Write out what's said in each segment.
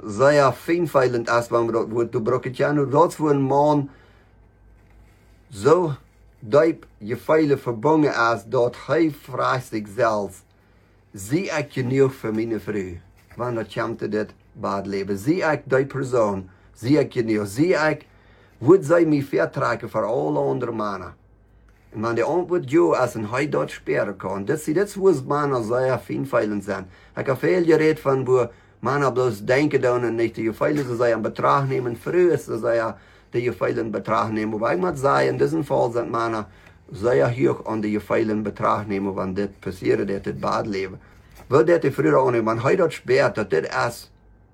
sehr feinfeilend ist, wenn wir dort, du brauchst ja nur dort, wo ein Mann so diep gefeilen verbunden ist, dort er fragt sich selbst, zie ik genoeg voor mijn vrouw, wanneer het komt dit badleven. Zie ik die persoon, zie ik genoeg, zie ik, wat zij mij vertrekken voor alle andere mannen. En wanneer de antwoord ja, als een hij dat speren kan, dit is wat mannen zeer feinfeilend zijn. Ik heb veel gereed van waar mannen bloos denken dan en niet die feilen ze in betracht nemen, vrouw is ze die feilen in betracht nemen. Maar ik moet zeggen, in diesem Fall zijn mannen zeer hoog aan die feilen in betracht nemen, wanneer dit passiert, dit badleven. Wil dat de vrouw aannemen, want hij dat speert, dat dit is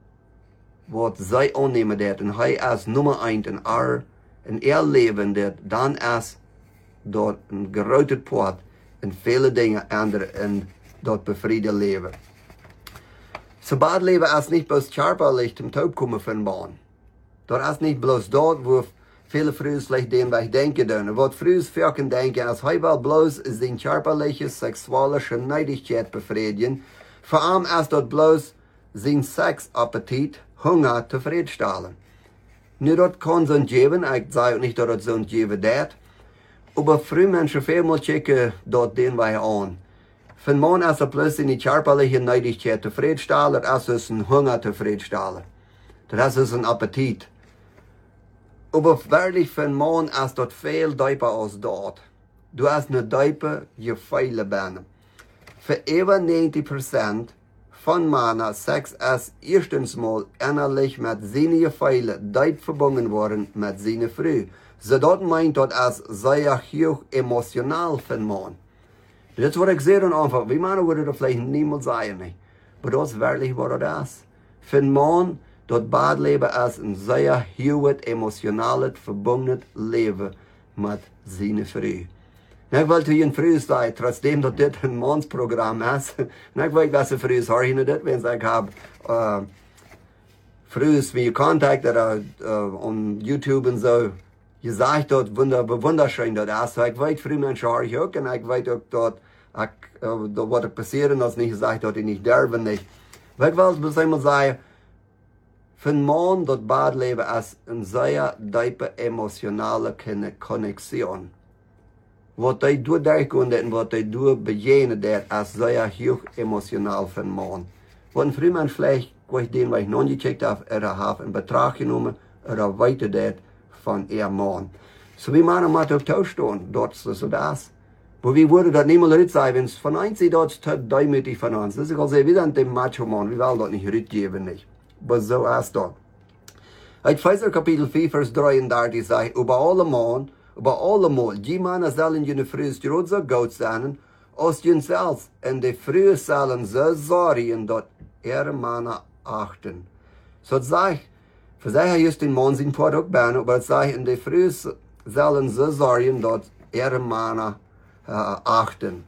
wat zij aannemen dat. En hij is nummer 1 in haar leven, dat dan is dat een grote poort in vele dingen andere in dat bevriende leven. Zo badleven is niet bloos scherperlicht om te komen van baan. Dat is niet bloos dat waar viele vrouwen slecht den weg denken doen. Wat vrouwen vaak denken, als hij wel bloos zijn körperliche, sexuelle Neidigkeit befriedigen, vor allem is dat bloos zijn Sexappetit, Hunger zufriedenstellen. Nu dat kan zo'n geven, ik zei ook niet dat het zo'n geven dat, aber vrouwen mensen veel checken dat den weg aan. Van man is het bloos zijn körperliche Neidigkeit zufriedenstellen, als is een Hunger zufriedenstellen. Dat is dus een Appetit. Aber wirklich von Mann ist das viel dieper als dort. Du hast eine diepe gefeile Beine. Für über 90% von Männern Sex ist erstens mal innerlich mit seinen Gefeilen diep verbunden worden mit seiner Frau. So das meint das ist sehr hoch emotional von Mann. Das ist was ich sehe dann einfach, wie Männer würde das vielleicht niemals sagen, nicht. Aber das ist wirklich was das ist. Von Mann, dat badleven is een zeer hoog emotioneel verbonden leven met zijn vrouw. En ik wil tegen een vrouw zeggen, trotzdem dat dit een mansprogramma is, en ik weet dat ze vrouwen horen dit, want ik heb vrouwen wie contact op YouTube en zo, gezegd dat wunderschön dat is. Ik weet vrouwen mensen horen ook, en ik weet ook dat wat er passieren als niet gezegd dat ik niet durven niet. Maar ik wil bijvoorbeeld zeggen, van man dat badleven is een zeer diepe emotionele connectie. Wat hij doet en wat hij doet bejenen, dat is zeer hoog emotioneel van man. Want vroeger vielleicht, wat den wat ik nog niet gecheckt heb, in betracht genomen, weet dat van ihr man. So wie mannen moet ook toestaan, dat is zo dat. Maar wie worden dat niet meer uitzeggen, wenn van eens dat is te duimütig van ons. Dus ik al zeggen, we zijn de macho man, we willen dat niet uitgeven, niet. Aber so ist das. Uit Epheser Kapitel 4, Vers 33 sagt, über allemal, die Männer sollen jene Frühe groß so gut sein, als jene selbst, und die Frühe sollen so sorgen, dass ihre Männer achten. So sagt, für sich ist den Mann sein Produkt sein, aber es sagt, und die Frühe sollen so sorgen, dass ihre Männer achten.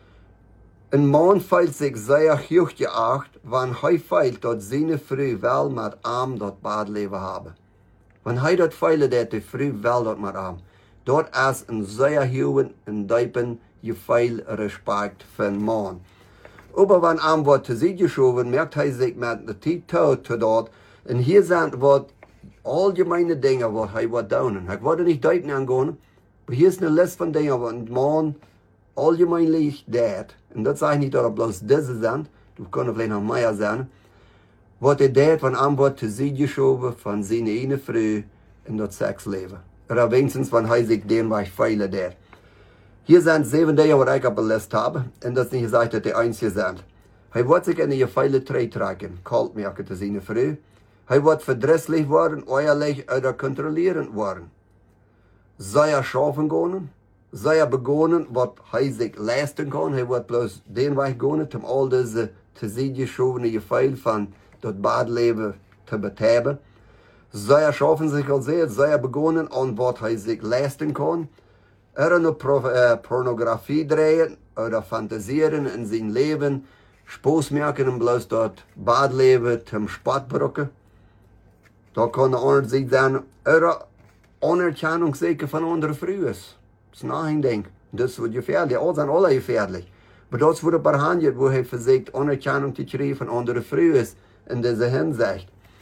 Ein Mann fühlt sich sehr hoch geachtet, wenn er fühlt, dass seine Frau wel mit ihm das Badleben haben. Wenn er das fühlt, dass die Frau wel das mit ihm. Dort ist ein sehr hohen und tiefen Gefühl Respekt für den Mann. Aber wenn ihm was zu sich geschoben, merkt er sich mit der Zeit tot dort. Und hier sind was allgemeine Dinge, was er wird tun. Ich wollte nicht deuten angehen, aber hier ist eine Liste von Dingen, was ein Mann allgemeinlich dat. En dat zeg ik niet dat het bloos deze zijn, dat kunnen vielleicht nog meer zijn. Wat hij deed van hem wordt te zien geschoven van zijn ene vrouw in dat seksleven. Oder wenigstens van hij zich dem waar feilen deed. Hier zijn 7 dingen wat ik op de lijst heb, en dat is niet gezegd dat die einzige zijn. Hij wordt zich in die feile tree trekken, kalt merken te zijn vrouw. Hij wordt verdrisselijk worden, eierlich oder controllerend worden. Zij schaffen gaan. Zij begonnen wat hij zich leisten kan. Hij wordt bloos den weg gaan om al deze te zien geschovene gevoel van dat badleven te betreiben. Zij schaffen zich al zeer. Zij begonnen aan wat hij zich leisten kan. Nur Pornografie drehen oder fantasieren in zijn leven. Spaß merken en bloos dat badleven zum Sport brukken. Dat kan de andere zich zijn. Anerkennung zeker van andere vrouwen. Das ist nachdenken. Das wird gefährlich. Alle sind alle gefährlich. Aber das wurde behandelt, wo er versucht, Anerkennung zu kriegen von anderen Frauen in dieser Hinsicht.